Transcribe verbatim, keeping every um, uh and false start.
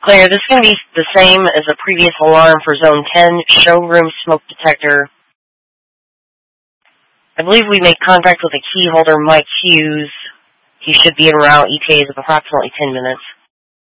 Claire, this is going to be the same as a previous alarm for Zone ten, showroom smoke detector. I believe we made contact with the key holder, Mike Hughes. He should be en route. E T A is of approximately ten minutes.